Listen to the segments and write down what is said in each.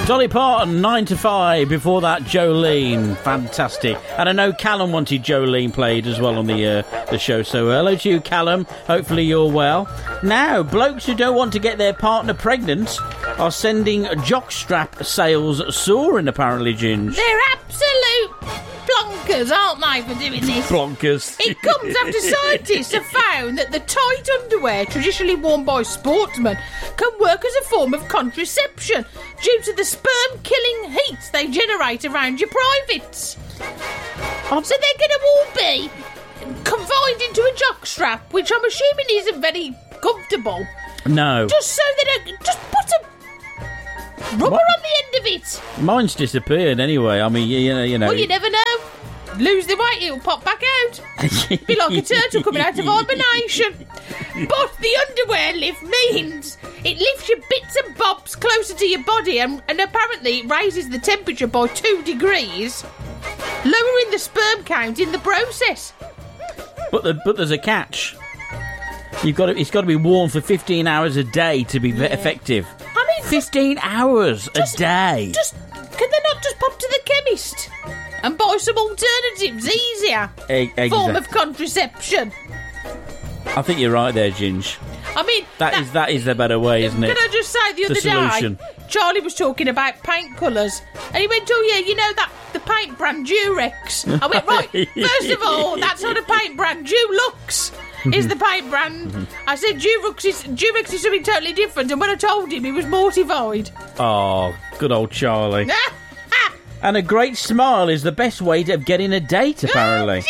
Dolly Parton, 9 to 5. Before that, Jolene. Fantastic. And I know Callum wanted Jolene played as well on the show. So hello to you, Callum. Hopefully you're well. Now, blokes who don't want to get their partner pregnant are sending jockstrap sales soaring, apparently, Ginge. They're absolute blonkers, aren't they, for doing this? Blonkers. It comes after scientists have found that the tight underwear traditionally worn by sportsmen can work as a form of contraception due to the sperm-killing heat they generate around your privates. So they're going to all be confined into a jockstrap, which I'm assuming isn't very comfortable. No. Just so they don't... Just put a rubber on the end of it. Mine's disappeared anyway. I mean, you know. Well, you never know. Lose the weight, it'll pop back out. Be like a turtle coming out of hibernation. But the underwear lift means it lifts your bits and bobs closer to your body and apparently it raises the temperature by 2 degrees, lowering the sperm count in the process. But there's a catch. It's got to be worn for 15 hours a day to be effective. I mean, 15 hours a day. Can they not just pop to the chemist and buy some alternatives easier? Form of contraception. I think you're right there, Ginge. I mean, that is the better way, isn't it? Can I just say the other day, Charlie was talking about paint colours, and he went, "Oh yeah, you know that the paint brand Durex." I went, "Right, first of all, that's not a paint brand. Dulux is the paint brand." I said, Durex is something totally different, and when I told him, he was mortified. Oh, good old Charlie. And a great smile is the best way of getting a date, apparently.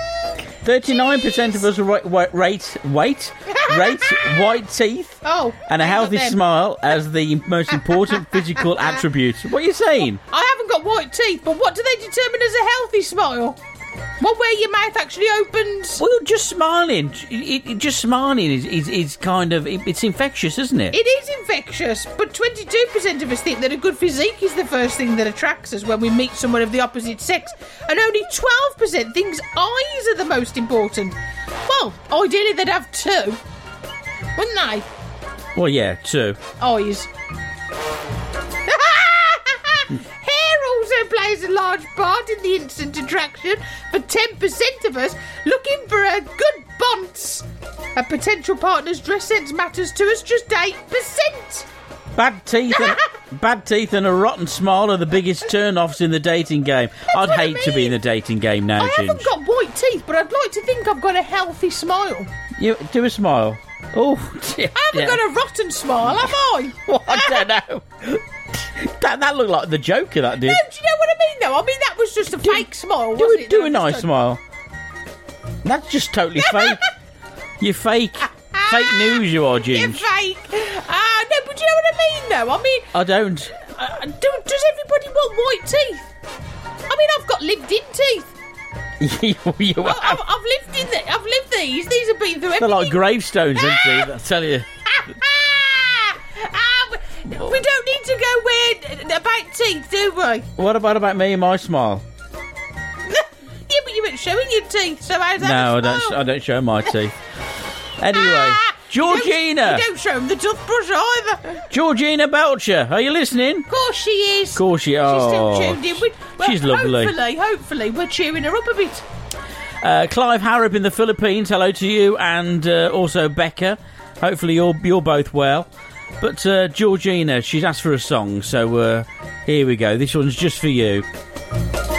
39% of us rate white teeth and a healthy smile as the most important physical attribute. What are you saying? I haven't got white teeth, but what do they determine as a healthy smile? Well, where your mouth actually opens. Well, just smiling. Just smiling is kind of... It's infectious, isn't it? It is infectious, but 22% of us think that a good physique is the first thing that attracts us when we meet someone of the opposite sex, and only 12% thinks eyes are the most important. Well, ideally they'd have 2, wouldn't they? Well, yeah, 2. Eyes. Also plays a large part in the instant attraction for 10% of us looking for a good bonce. A potential partner's dress sense matters to us just 8%. Bad teeth and a rotten smile are the biggest turn-offs in the dating game. I'd hate to be in the dating game now, I haven't got white teeth, but I'd like to think I've got a healthy smile. You do a smile. Oh, I haven't got a rotten smile, have I? Well, I don't know. That looked like the Joker, that did. No, do you know what I mean, though? I mean, that was just a fake smile, wasn't it? Do a nice smile. That's just totally fake. You're fake. Fake news, you are, Ginge. You're fake. No, but do you know what I mean, though? I mean... I don't. Does everybody want white teeth? I mean, I've got lived-in teeth. you have. I've lived these. These have been through everything. They're like gravestones, aren't they? I tell you. We don't need to go weird about teeth, do we? What about me and my smile? Yeah, but you weren't showing your teeth, so how's that? No, I don't show my teeth. Anyway, Georgina. You don't show them the toothbrush either. Georgina Belcher, are you listening? Of course she is. Of course she is. She's still tuned in. She's lovely. Hopefully, we're cheering her up a bit. Clive Harrop in the Philippines, hello to you, and also Becca. Hopefully you're both well. But Georgina, she's asked for a song, so here we go. This one's just for you.